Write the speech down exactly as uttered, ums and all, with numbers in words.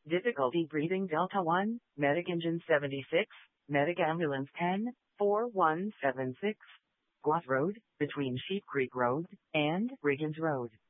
Difficulty breathing Delta one, Medic Engine seventy-six, Medic Ambulance ten, four one seven six. Guas Road, between Sheep Creek Road and Riggins Road.